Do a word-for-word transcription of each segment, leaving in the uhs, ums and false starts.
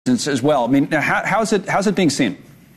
as well. I mean, how, how's it how's it being seen?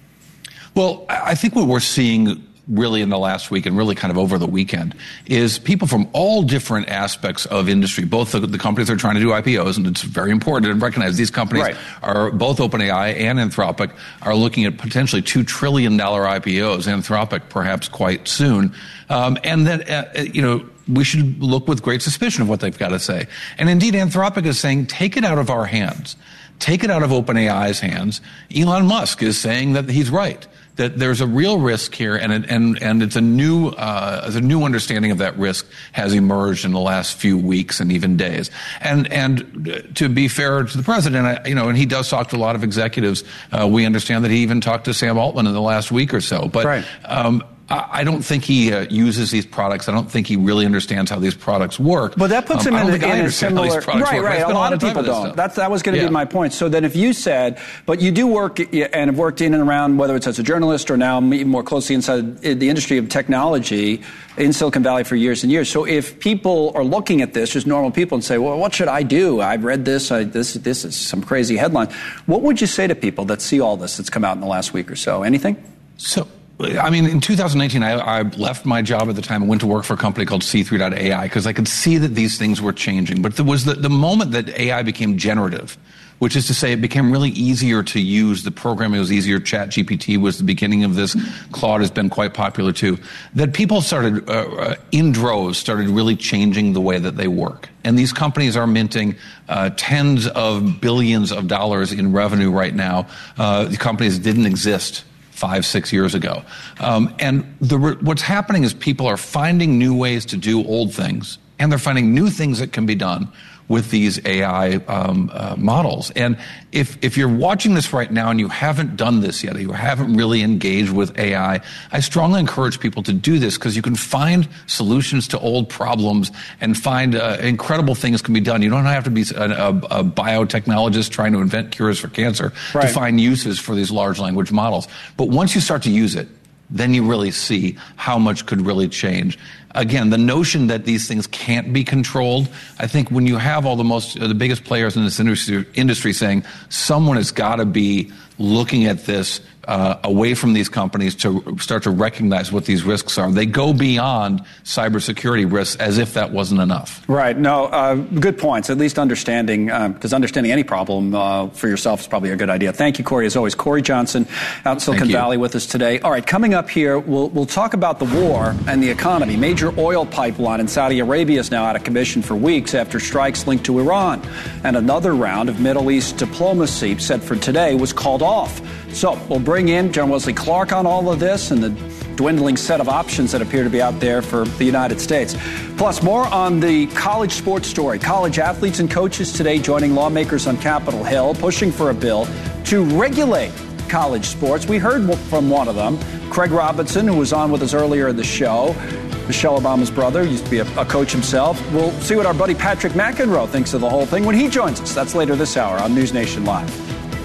Well, I think what we're seeing really in the last week and really kind of over the weekend is people from all different aspects of industry, both the, the companies that are trying to do I P Os, and it's very important to recognize these companies right. are both OpenAI and Anthropic are looking at potentially two trillion dollars I P Os, Anthropic perhaps quite soon. Um, and that, uh, you know, we should look with great suspicion of what they've got to say. And indeed, Anthropic is saying, take it out of our hands. Take it out of OpenAI's hands. Elon Musk is saying that he's right, that there's a real risk here, and it, and and it's a new uh, a new understanding of that risk has emerged in the last few weeks and even days. And and to be fair to the president, I, you know, and he does talk to a lot of executives. Uh, we understand that he even talked to Sam Altman in the last week or so. But right. um, I don't think he uh, uses these products. I don't think he really understands how these products work. But that puts um, him in, in a similar... Right, right. right. A lot of people don't. That's, that was going to yeah. be my point. So then if you said, but you do work and have worked in and around, whether it's as a journalist or now even more closely inside the industry of technology in Silicon Valley for years and years. So if people are looking at this, just normal people, and say, well, what should I do? I've read this. I, this, this is some crazy headline. What would you say to people that see all this that's come out in the last week or so? Anything? So... I mean, in two thousand nineteen, I, I left my job at the time and went to work for a company called C three dot A I because I could see that these things were changing. But there was the, the moment that A I became generative, which is to say it became really easier to use. The programming was easier. ChatGPT was the beginning of this. Claude has been quite popular too. That people started, uh, in droves, started really changing the way that they work. And these companies are minting uh, tens of billions of dollars in revenue right now. Uh, the companies didn't exist five, six years ago. Um, and the, what's happening is people are finding new ways to do old things, and they're finding new things that can be done with these A I um, uh, models. And if if you're watching this right now and you haven't done this yet, or you haven't really engaged with A I, I strongly encourage people to do this because you can find solutions to old problems and find uh, incredible things can be done. You don't have to be a, a, a biotechnologist trying to invent cures for cancer right. to find uses for these large language models. But once you start to use it, then you really see how much could really change. Again, the notion that these things can't be controlled, I think when you have all the most, uh, the biggest players in this industry, industry saying someone has got to be looking at this uh, away from these companies to start to recognize what these risks are. They go beyond cybersecurity risks as if that wasn't enough. Right. No, uh, good points. At least understanding, because um, understanding any problem uh, for yourself is probably a good idea. Thank you, Corey. As always, Corey Johnson out in Silicon Valley with us today. All right, coming up here, we'll, we'll talk about the war and the economy. Major oil pipeline in Saudi Arabia is now out of commission for weeks after strikes linked to Iran. And another round of Middle East diplomacy set for today was called off. So we'll bring in John Wesley Clark on all of this and the dwindling set of options that appear to be out there for the United States. Plus, more on the college sports story. College athletes and coaches today joining lawmakers on Capitol Hill, pushing for a bill to regulate college sports. We heard from one of them, Craig Robinson, who was on with us earlier in the show. Michelle Obama's brother, used to be a, a coach himself. We'll see what our buddy Patrick McEnroe thinks of the whole thing when he joins us. That's later this hour on News Nation Live.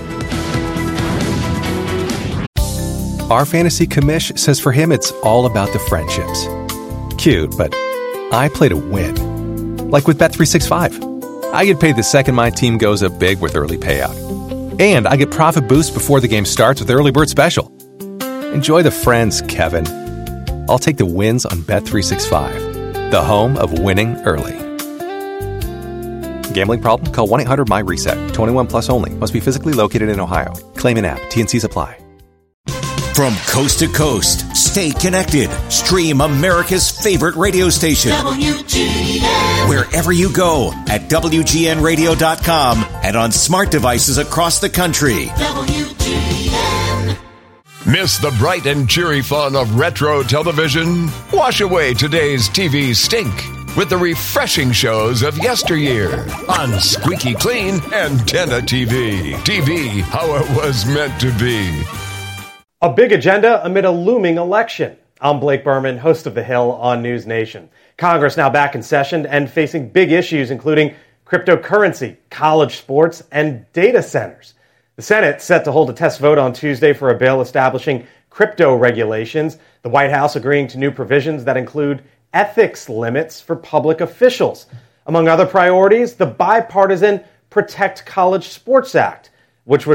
Our fantasy commish says for him it's all about the friendships. Cute, but I play to win. Like with Bet three sixty-five. I get paid the second my team goes up big with early payout. And I get profit boost before the game starts with Early Bird Special. Enjoy the friends, Kevin. I'll take the wins on Bet three sixty-five, the home of winning early. Gambling problem? Call one eight hundred M Y reset. twenty-one plus only. Must be physically located in Ohio. Claim in app. T and C's apply. From coast to coast, stay connected. Stream America's favorite radio station. W G N. Wherever you go at W G N radio dot com and on smart devices across the country. W G N. Miss the bright and cheery fun of retro television? Wash away today's T V stink with the refreshing shows of yesteryear on Squeaky Clean Antenna T V. T V, how it was meant to be. A big agenda amid a looming election. I'm Blake Berman, host of The Hill on News Nation. Congress now back in session and facing big issues, including cryptocurrency, college sports, and data centers. The Senate set to hold a test vote on Tuesday for a bill establishing crypto regulations, the White House agreeing to new provisions that include ethics limits for public officials. Among other priorities, the bipartisan Protect College Sports Act, which would